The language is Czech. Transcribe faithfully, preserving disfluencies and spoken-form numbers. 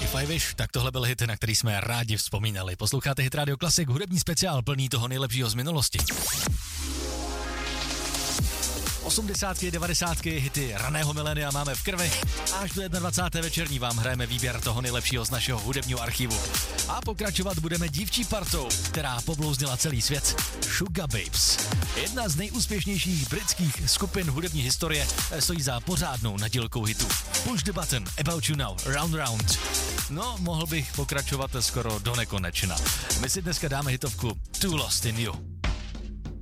dvacet pět, tak tohle byl hit, na který jsme rádi vzpomínali. Posloucháte Hit Radio Classic, hudební speciál plný toho nejlepšího z minulosti. osmdesátky, devadesátky, hity raného milénia máme v krvi. Až do dvacáté jedna večerní vám hrajeme výběr toho nejlepšího z našeho hudebního archivu. A pokračovat budeme dívčí partou, která poblouznila celý svět. Sugababes. Jedna z nejúspěšnějších britských skupin hudební historie stojí za pořádnou nadílkou hitů. Push the button, About You Now, Round Round. No, mohl bych pokračovat skoro do nekonečna. My si dneska dáme hitovku Too Lost in You.